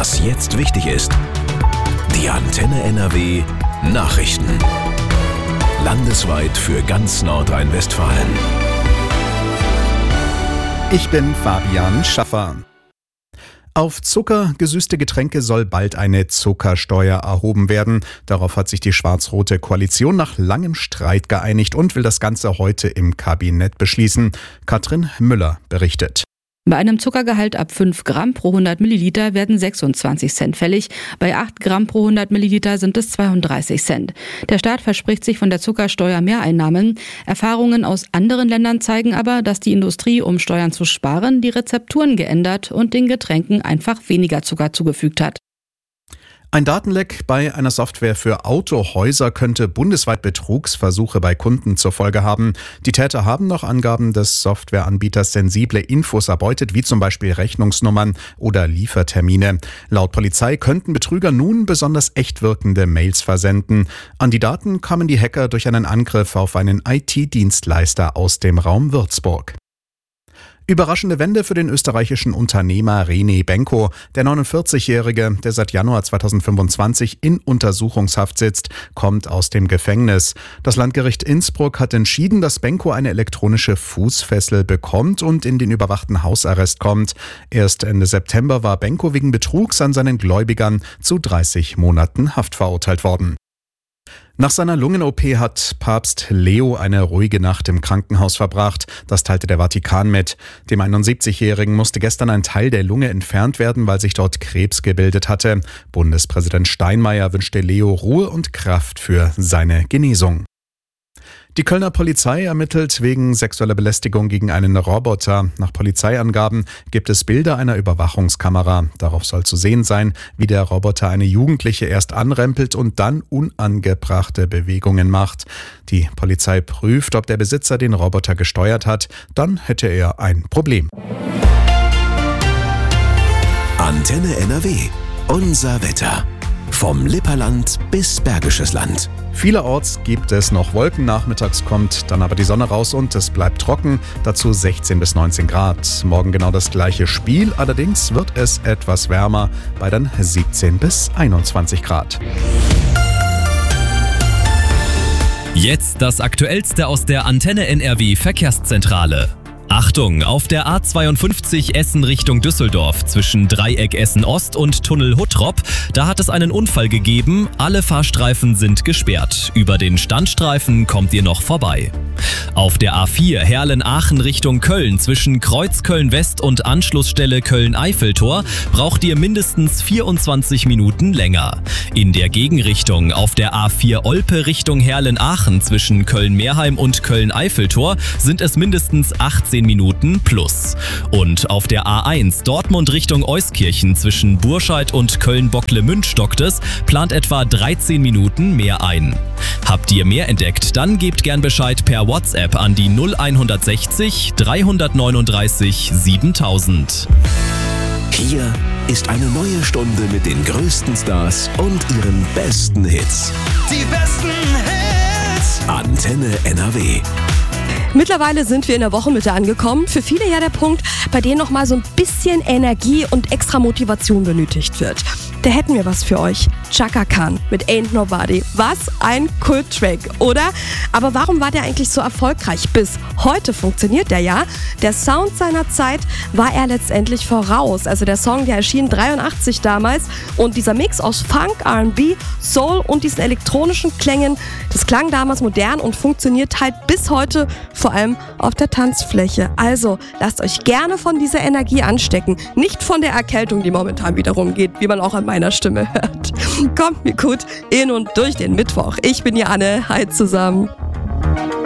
Was jetzt wichtig ist. Die Antenne NRW Nachrichten. Landesweit für ganz Nordrhein-Westfalen. Ich bin Fabian Schaffer. Auf zuckergesüßte Getränke soll bald eine Zuckersteuer erhoben werden. Darauf hat sich die schwarz-rote Koalition nach langem Streit geeinigt und will das Ganze heute im Kabinett beschließen. Katrin Müller berichtet. Bei einem Zuckergehalt ab 5 Gramm pro 100 Milliliter werden 26 Cent fällig. Bei 8 Gramm pro 100 Milliliter sind es 32 Cent. Der Staat verspricht sich von der Zuckersteuer Mehreinnahmen. Erfahrungen aus anderen Ländern zeigen aber, dass die Industrie, um Steuern zu sparen, die Rezepturen geändert und den Getränken einfach weniger Zucker zugefügt hat. Ein Datenleck bei einer Software für Autohäuser könnte bundesweit Betrugsversuche bei Kunden zur Folge haben. Die Täter haben nach Angaben des Softwareanbieters sensible Infos erbeutet, wie zum Beispiel Rechnungsnummern oder Liefertermine. Laut Polizei könnten Betrüger nun besonders echt wirkende Mails versenden. An die Daten kamen die Hacker durch einen Angriff auf einen IT-Dienstleister aus dem Raum Würzburg. Überraschende Wende für den österreichischen Unternehmer René Benko. Der 49-Jährige, der seit Januar 2025 in Untersuchungshaft sitzt, kommt aus dem Gefängnis. Das Landgericht Innsbruck hat entschieden, dass Benko eine elektronische Fußfessel bekommt und in den überwachten Hausarrest kommt. Erst Ende September war Benko wegen Betrugs an seinen Gläubigern zu 30 Monaten Haft verurteilt worden. Nach seiner Lungen-OP hat Papst Leo eine ruhige Nacht im Krankenhaus verbracht. Das teilte der Vatikan mit. Dem 71-Jährigen musste gestern ein Teil der Lunge entfernt werden, weil sich dort Krebs gebildet hatte. Bundespräsident Steinmeier wünschte Leo Ruhe und Kraft für seine Genesung. Die Kölner Polizei ermittelt wegen sexueller Belästigung gegen einen Roboter. Nach Polizeiangaben gibt es Bilder einer Überwachungskamera. Darauf soll zu sehen sein, wie der Roboter eine Jugendliche erst anrempelt und dann unangebrachte Bewegungen macht. Die Polizei prüft, ob der Besitzer den Roboter gesteuert hat. Dann hätte er ein Problem. Antenne NRW. Unser Wetter. Vom Lipperland bis Bergisches Land. Vielerorts gibt es noch Wolken, nachmittags kommt dann aber die Sonne raus und es bleibt trocken, dazu 16 bis 19 Grad. Morgen genau das gleiche Spiel, allerdings wird es etwas wärmer, bei dann 17 bis 21 Grad. Jetzt das Aktuellste aus der Antenne NRW Verkehrszentrale. Achtung, auf der A52 Essen Richtung Düsseldorf zwischen Dreieck Essen Ost und Tunnel Huttrop, da hat es einen Unfall gegeben. Alle Fahrstreifen sind gesperrt. Über den Standstreifen kommt ihr noch vorbei. Auf der A4 Herlen-Aachen Richtung Köln zwischen Kreuz Köln-West und Anschlussstelle Köln-Eiffeltor braucht ihr mindestens 24 Minuten länger. In der Gegenrichtung auf der A4 Olpe Richtung Herlen-Aachen zwischen Köln-Meerheim und Köln-Eiffeltor sind es mindestens 18 Minuten plus. Und auf der A1 Dortmund Richtung Euskirchen zwischen Burscheid und Köln-Bockle-Münch-Stocktes plant etwa 13 Minuten mehr ein. Habt ihr mehr entdeckt, dann gebt gern Bescheid per WhatsApp an die 0160 339 7000. Hier ist eine neue Stunde mit den größten Stars und ihren besten Hits. Die besten Hits! Antenne NRW. Mittlerweile sind wir in der Wochenmitte angekommen. Für viele ja der Punkt, bei dem noch mal so ein bisschen Energie und extra Motivation benötigt wird. Da hätten wir was für euch. Chaka Khan mit Ain't Nobody. Was ein Kult-Track, oder? Aber warum war der eigentlich so erfolgreich? Bis heute funktioniert der ja. Der Sound seiner Zeit war er letztendlich voraus. Also der Song, der erschien 83 damals. Und dieser Mix aus Funk, R&B, Soul und diesen elektronischen Klängen, das klang damals modern und funktioniert halt bis heute, vor allem auf der Tanzfläche. Also lasst euch gerne von dieser Energie anstecken. Nicht von der Erkältung, die momentan wieder rumgeht, wie man auch an meiner Stimme hört. Kommt mir gut in und durch den Mittwoch. Ich bin Anne. Hi zusammen.